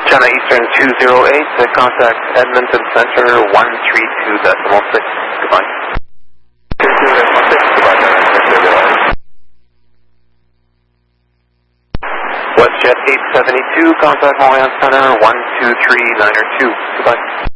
China Eastern 208, contact Edmonton Center 132.6. Goodbye. 202.6, goodbye, China Eastern 208. WestJet 872, contact Montreal Center 123.902. Goodbye.